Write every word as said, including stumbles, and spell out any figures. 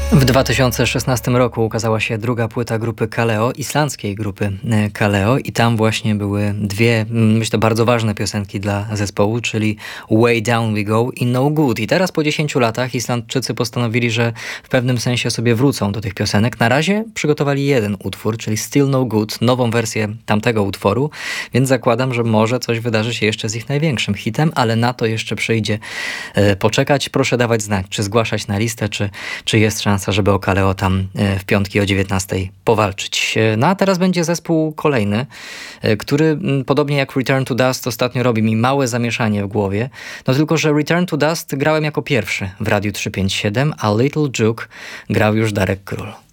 W dwa tysiące szesnastym roku ukazała się druga płyta grupy Kaleo, islandzkiej grupy Kaleo, i tam właśnie były dwie, myślę, bardzo ważne piosenki dla zespołu, czyli Way Down We Go i No Good. I teraz po dziesięciu latach Islandczycy postanowili, że w pewnym sensie sobie wrócą do tych piosenek. Na razie przygotowali jeden utwór, czyli Still No Good, nową wersję tamtego utworu, więc zakładam, że może coś wydarzy się jeszcze z ich największym hitem, ale na to jeszcze przyjdzie e, poczekać. Proszę dawać znać, czy zgłaszać na listę, czy, czy jest szansa, żeby o Kaleo tam w piątki o dziewiętnastej powalczyć. No a teraz będzie zespół kolejny, który podobnie jak Return to Dust ostatnio robi mi małe zamieszanie w głowie. No tylko, że Return to Dust grałem jako pierwszy w Radiu trzysta pięćdziesiąt siedem, a Little Juke grał już Darek Król.